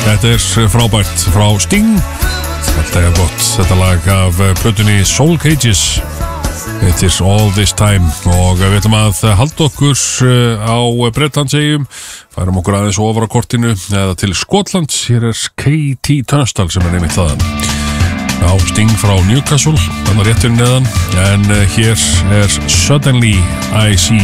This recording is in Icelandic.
Þetta frábært frá Sting. Þetta gott, þetta lag af plötunni Soul Cages. It is all this time. Og við ætlum að halda okkur á Bretlandseyjum. Færum okkur aðeins ofar á kortinu eða til Skotlands. Hér Katie Tunstall sem einmitt þaðan. Já, Sting frá Newcastle, þannig réttur neðan. En hér Suddenly I See